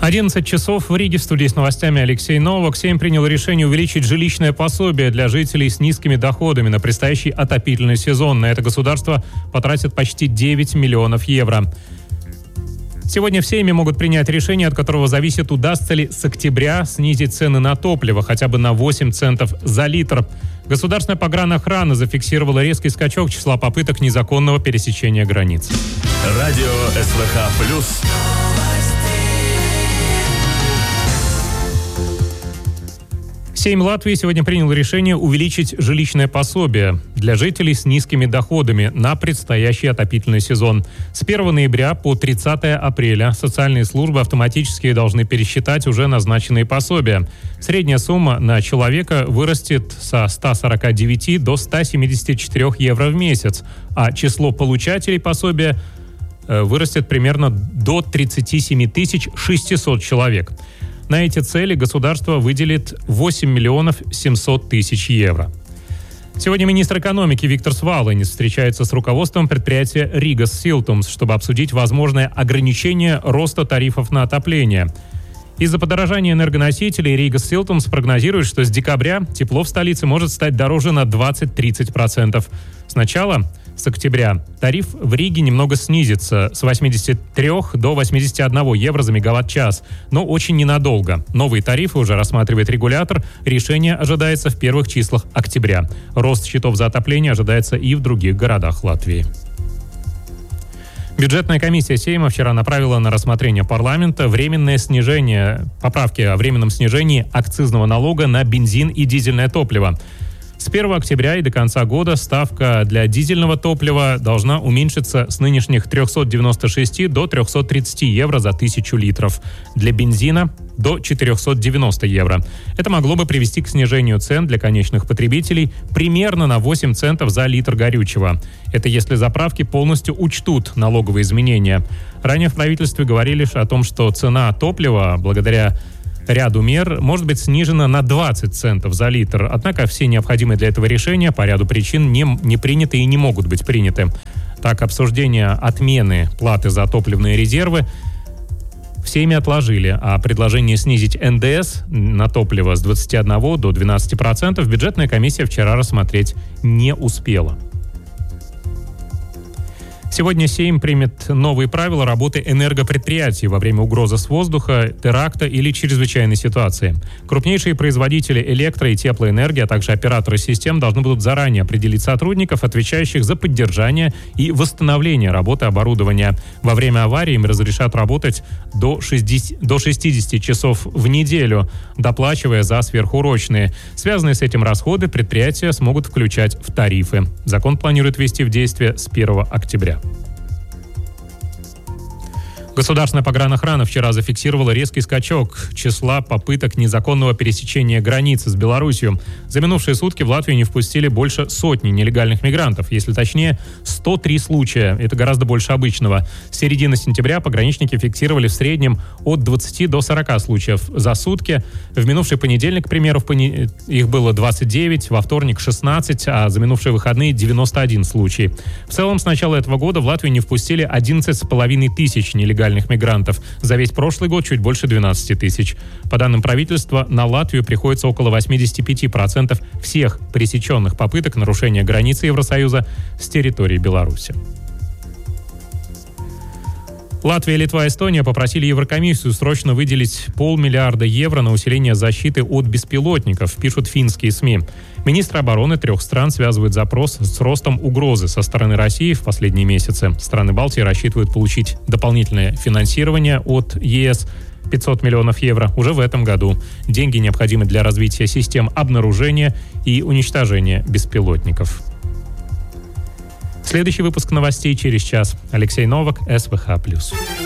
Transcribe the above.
11 часов в Риге. В студии с новостями Алексей Новак. Сейм принял решение увеличить жилищное пособие для жителей с низкими доходами на предстоящий отопительный сезон. На это государство потратит почти 9 миллионов евро. Сегодня в Сейме могут принять решение, от которого зависит, удастся ли с октября снизить цены на топливо хотя бы на 8 центов за литр. Государственная погранохрана зафиксировала резкий скачок числа попыток незаконного пересечения границ. Радио СВХ+. Сейм Латвии сегодня принял решение увеличить жилищное пособие для жителей с низкими доходами на предстоящий отопительный сезон. С 1 ноября по 30 апреля социальные службы автоматически должны пересчитать уже назначенные пособия. Средняя сумма на человека вырастет со 149 до 174 евро в месяц, а число получателей пособия вырастет примерно до 37 600 человек. На эти цели государство выделит 8 миллионов 700 тысяч евро. Сегодня министр экономики Виктор Свалынис встречается с руководством предприятия Ригас Силтумс, чтобы обсудить возможное ограничение роста тарифов на отопление. Из-за подорожания энергоносителей Ригас Силтумс прогнозирует, что с декабря тепло в столице может стать дороже на 20-30%. Сначала, с октября, тариф в Риге немного снизится с 83 до 81 евро за мегаватт-час, но очень ненадолго. Новые тарифы уже рассматривает регулятор. Решение ожидается в первых числах октября. Рост счетов за отопление ожидается и в других городах Латвии. Бюджетная комиссия Сейма вчера направила на рассмотрение парламента поправки о временном снижении акцизного налога на бензин и дизельное топливо. С 1 октября и до конца года ставка для дизельного топлива должна уменьшиться с нынешних 396 до 330 евро за 1000 литров. Для бензина до 490 евро. Это могло бы привести к снижению цен для конечных потребителей примерно на 8 центов за литр горючего. Это если заправки полностью учтут налоговые изменения. Ранее в правительстве говорили о том, что цена топлива, благодаря ряду мер, может быть снижена на 20 центов за литр. Однако все необходимые для этого решения по ряду причин не приняты и не могут быть приняты. Так, обсуждение отмены платы за топливные резервы в Сейме отложили, а предложение снизить НДС на топливо с 21 до 12% бюджетная комиссия вчера рассмотреть не успела. Сегодня Сейм примет новые правила работы энергопредприятий во время угрозы с воздуха, теракта или чрезвычайной ситуации. Крупнейшие производители электро- и теплоэнергии, а также операторы систем должны будут заранее определить сотрудников, отвечающих за поддержание и восстановление работы оборудования. Во время аварии им разрешат работать до 60 часов в неделю, доплачивая за сверхурочные. Связанные с этим расходы предприятия смогут включать в тарифы. Закон планирует ввести в действие с 1 октября. Государственная погранохрана вчера зафиксировала резкий скачок числа попыток незаконного пересечения границы с Беларусью. За минувшие сутки в Латвию не впустили больше сотни нелегальных мигрантов, если точнее 103 случая. Это гораздо больше обычного. С середины сентября пограничники фиксировали в среднем от 20 до 40 случаев за сутки. В минувший понедельник, к примеру, их было 29, во вторник 16, а за минувшие выходные 91 случай. В целом, с начала этого года в Латвию не впустили 11,5 тысяч нелегальных мигрантов. За весь прошлый год чуть больше 12 тысяч. По данным правительства, на Латвию приходится около 85% всех пресеченных попыток нарушения границы Евросоюза с территории Беларуси. Латвия, Литва и Эстония попросили Еврокомиссию срочно выделить 500 миллиарда евро на усиление защиты от беспилотников, пишут финские СМИ. Министры обороны трех стран связывают запрос с ростом угрозы со стороны России в последние месяцы. Страны Балтии рассчитывают получить дополнительное финансирование от ЕС 500 миллионов евро уже в этом году. Деньги необходимы для развития систем обнаружения и уничтожения беспилотников. Следующий выпуск новостей через час. Алексей Новак, СВХ+.